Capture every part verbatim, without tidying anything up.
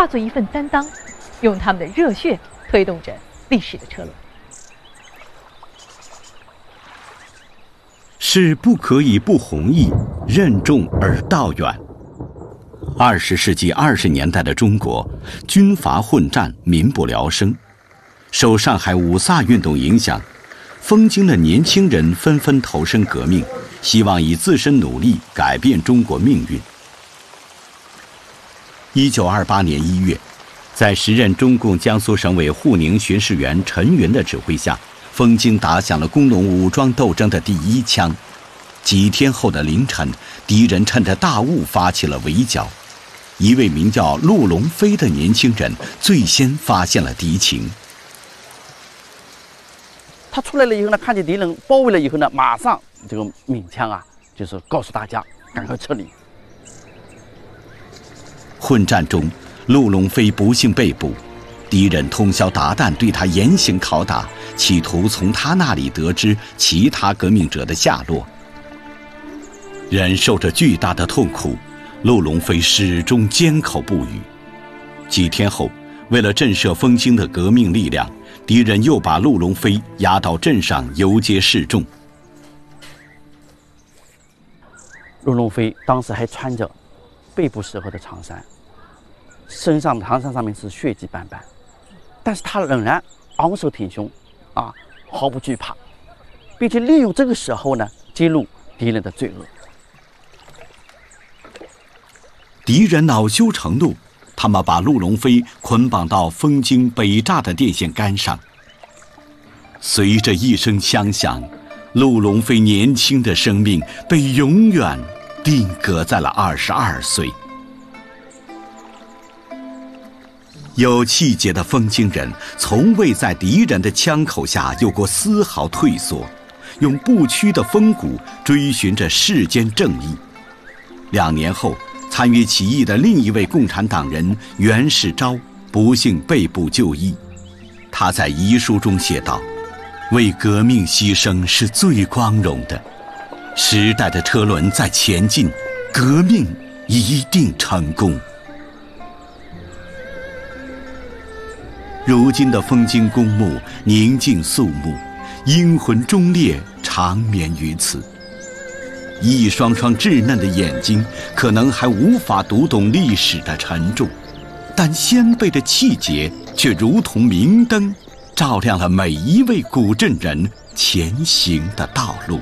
化作一份担当，用他们的热血推动着历史的车轮。 事不可以不弘毅，任重而道远。二十世纪二十年代的中国，军阀混战，民不聊生。受上海五卅运动影响，枫京的年轻人纷纷投身革命，希望以自身努力改变中国命运。一九二八年一月，在时任中共江苏省委沪宁巡视员陈云的指挥下，枫京打响了工农武装斗争的第一枪。几天后的凌晨，敌人趁着大雾发起了围剿。一位名叫陆龙飞的年轻人最先发现了敌情。 他出来了以后呢，看见敌人包围了以后呢，马上这个鸣枪啊，就是告诉大家赶快撤离。 混战中，陆龙飞不幸被捕，敌人通宵达旦对他严刑拷打，企图从他那里得知其他革命者的下落。忍受着巨大的痛苦，陆龙飞始终缄口不语。几天后，为了震慑枫京的革命力量，敌人又把陆龙飞押到镇上游街示众。 陆龙飞当时还穿着被捕时候的长衫，身上的长衫上面是血迹斑斑，但是他仍然昂首挺胸，啊，毫不惧怕，并且利用这个时候呢，揭露敌人的罪恶。 敌人恼羞成怒，他们把陆龙飞捆绑到枫京北栅的电线杆上。随着一声枪响，陆龙飞年轻的生命被永远定格在了二十二岁。有气节的枫京人从未在敌人的枪口下有过丝毫退缩，用不屈的风骨追寻着世间正义。两年后，参与起义的另一位共产党人袁世钊不幸被捕就义。他在遗书中写道：为革命牺牲是最光荣的，时代的车轮在前进，革命一定成功。如今的枫京公墓宁静肃穆，英魂忠烈长眠于此。一双双稚嫩的眼睛可能还无法读懂历史的沉重，但先辈的气节却如同明灯，照亮了每一位古镇人前行的道路。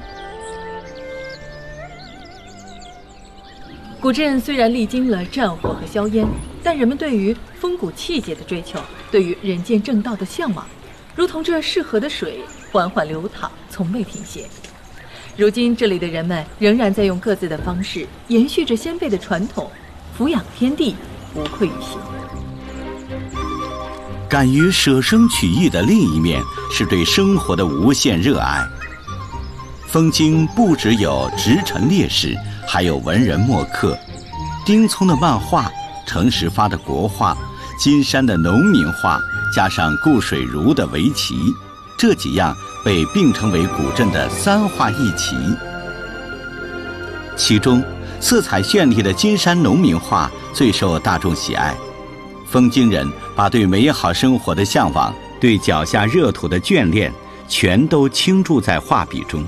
古镇虽然历经了战火和硝烟，但人们对于风骨气节的追求，对于人间正道的向往，如同这适河的水缓缓流淌，从未停歇。如今这里的人们仍然在用各自的方式延续着先辈的传统，俯仰天地，无愧于心。 敢于舍生取义的另一面是对生活的无限热爱。枫京不只有直臣烈士，还有文人墨客。丁聪的漫画，程时发的国画，金山的农民画，加上顾水如的围棋，这几样被并称为古镇的三画一奇。其中色彩绚丽的金山农民画最受大众喜爱。枫京人把对美好生活的向往，对脚下热土的眷恋，全都倾注在画笔中。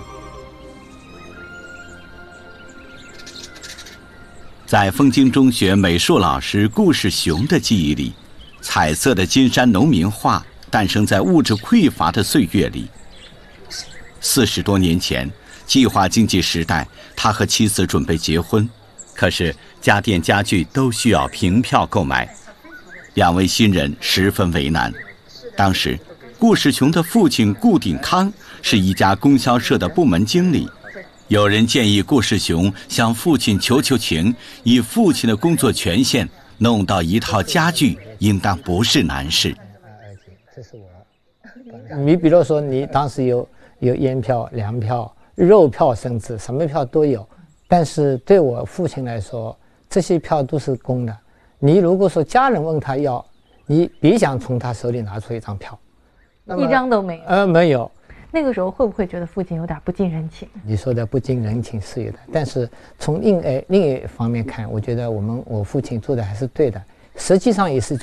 在枫京中学美术老师顾世雄的记忆里，彩色的金山农民画诞生在物质匮乏的岁月里。四十多年前，计划经济时代，他和妻子准备结婚，可是家电家具都需要凭票购买，两位新人十分为难。当时，顾世雄的父亲顾鼎康是一家供销社的部门经理。有人建议顾世雄向父亲求求情，以父亲的工作权限弄到一套家具，应当不是难事。 这是我。你比如说，你当时有有烟票、粮票、肉票，甚至什么票都有。但是对我父亲来说，这些票都是公的。你如果说家人问他要，你别想从他手里拿出一张票， 一张都没有。 呃，没有。 那个时候会不会觉得父亲有点不近人情？ 你说的不近人情是有的，但是从另呃另一方面看，我觉得我们我父亲做的还是对的，实际上也是